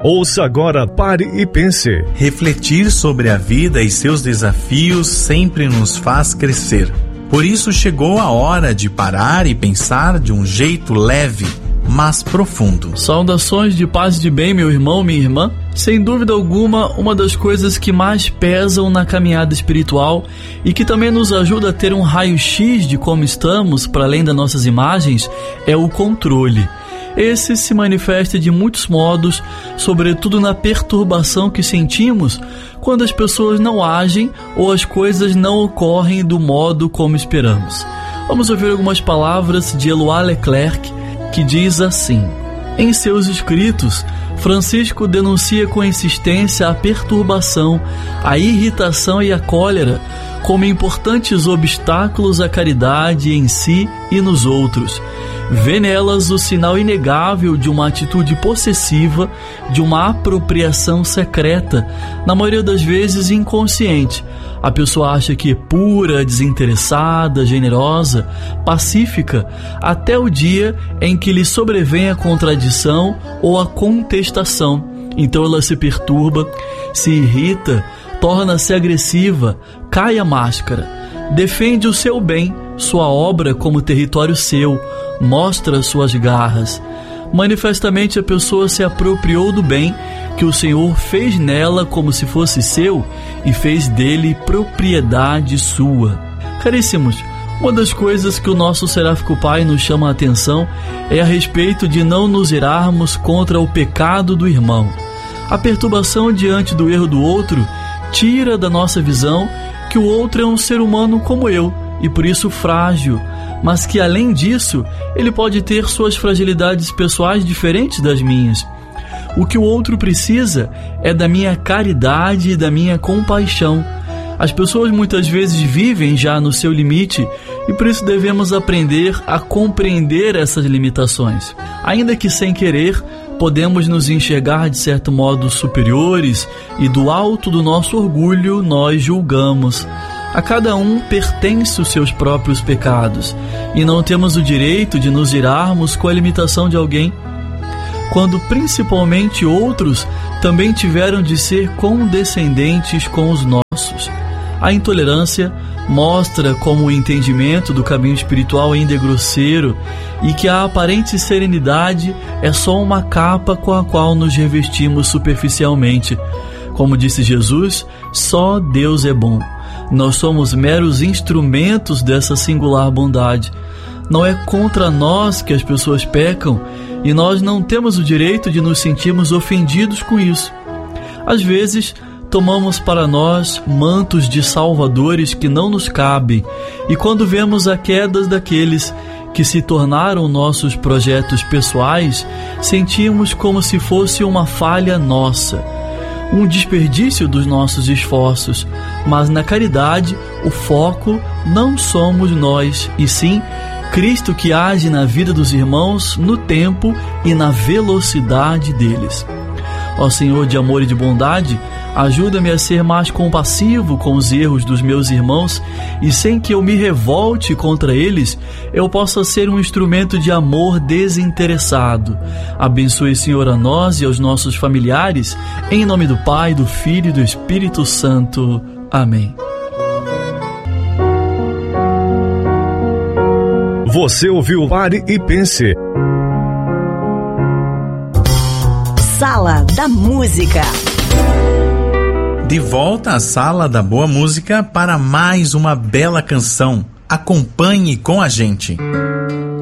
Ouça agora, pare e pense. Refletir sobre a vida e seus desafios sempre nos faz crescer. Por isso chegou a hora de parar e pensar de um jeito leve, mas profundo. Saudações de paz e de bem, meu irmão, minha irmã. Sem dúvida alguma, uma das coisas que mais pesam na caminhada espiritual e que também nos ajuda a ter um raio-x de como estamos, para além das nossas imagens, é o controle. Esse se manifesta de muitos modos, sobretudo na perturbação que sentimos quando as pessoas não agem ou as coisas não ocorrem do modo como esperamos. Vamos ouvir algumas palavras de Eloy Leclerc, que diz assim: em seus escritos, Francisco denuncia com insistência a perturbação, a irritação e a cólera como importantes obstáculos à caridade em si e nos outros. Vê nelas o sinal inegável de uma atitude possessiva, de uma apropriação secreta, na maioria das vezes inconsciente. A pessoa acha que é pura, desinteressada, generosa, pacífica, até o dia em que lhe sobrevém a contradição ou a contestação. Então ela se perturba, se irrita, torna-se agressiva, cai a máscara, defende o seu bem, sua obra como território seu, mostra suas garras. Manifestamente a pessoa se apropriou do bem que o Senhor fez nela como se fosse seu e fez dele propriedade sua. Caríssimos, uma das coisas que o nosso Seráfico Pai nos chama a atenção é a respeito de não nos irarmos contra o pecado do irmão. A perturbação diante do erro do outro tira da nossa visão que o outro é um ser humano como eu e por isso frágil, mas que além disso ele pode ter suas fragilidades pessoais diferentes das minhas. O que o outro precisa é da minha caridade e da minha compaixão. As pessoas muitas vezes vivem já no seu limite e por isso devemos aprender a compreender essas limitações. Ainda que sem querer, podemos nos enxergar de certo modo superiores e do alto do nosso orgulho nós julgamos. A cada um pertence os seus próprios pecados e não temos o direito de nos irarmos com a limitação de alguém, quando principalmente outros também tiveram de ser condescendentes com os nossos. A intolerância mostra como o entendimento do caminho espiritual ainda é grosseiro e que a aparente serenidade é só uma capa com a qual nos revestimos superficialmente. Como disse Jesus, só Deus é bom. Nós somos meros instrumentos dessa singular bondade. Não é contra nós que as pessoas pecam e nós não temos o direito de nos sentirmos ofendidos com isso. Às vezes, tomamos para nós mantos de salvadores que não nos cabem e quando vemos a queda daqueles que se tornaram nossos projetos pessoais, sentimos como se fosse uma falha nossa, um desperdício dos nossos esforços, mas na caridade o foco não somos nós, e sim Cristo que age na vida dos irmãos no tempo e na velocidade deles. Ó Senhor de amor e de bondade, ajuda-me a ser mais compassivo com os erros dos meus irmãos e sem que eu me revolte contra eles, eu possa ser um instrumento de amor desinteressado. Abençoe, Senhor, a nós e aos nossos familiares, em nome do Pai, do Filho e do Espírito Santo. Amém. Você ouviu Pare e Pense. Sala da Música. De volta à Sala da Boa Música para mais uma bela canção. Acompanhe com a gente.